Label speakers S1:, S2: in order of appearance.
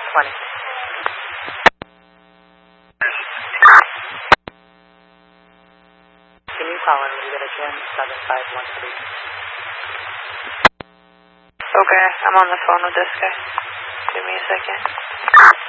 S1: 20. Can you call in when you get a chance? 7513.
S2: Okay, I'm on the phone with this guy. Give me a second.